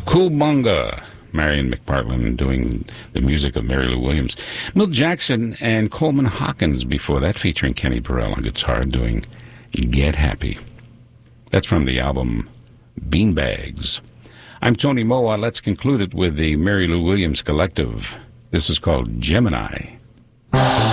Coolbunga, Marion McPartland doing the music of Mary Lou Williams. Milt Jackson and Coleman Hawkins before that, featuring Kenny Burrell on guitar, doing Get Happy. That's from the album Beanbags. I'm Tony Moa. Let's conclude it with the Mary Lou Williams Collective. This is called Gemini.